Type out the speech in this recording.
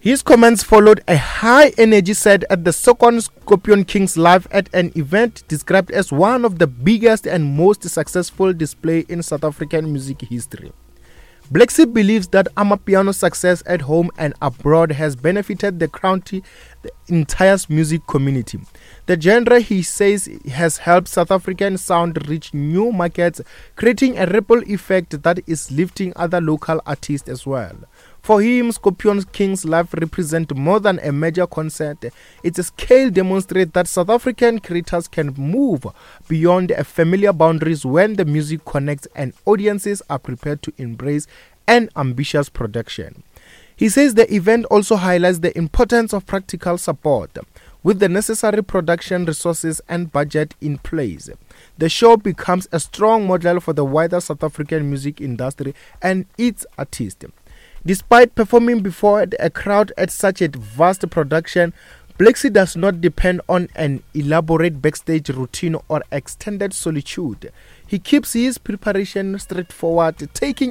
His comments followed a high-energy set at the second Scorpion Kings live at an event described as one of the biggest and most successful display in South African music history. Blxckie believes that Amapiano's success at home and abroad has benefited the entire music community. The genre, he says, has helped South African sound reach new markets, creating a ripple effect that is lifting other local artists as well. For him, Scorpion Kings Live represent more than a major concert. Its scale demonstrates that South African creators can move beyond familiar boundaries when the music connects and audiences are prepared to embrace an ambitious production. He says the event also highlights the importance of practical support. With the necessary production resources and budget in place, the show becomes a strong model for the wider South African music industry and its artists. Despite performing before a crowd at such a vast production, Blxckie does not depend on an elaborate backstage routine or extended solitude. He keeps his preparation straightforward, taking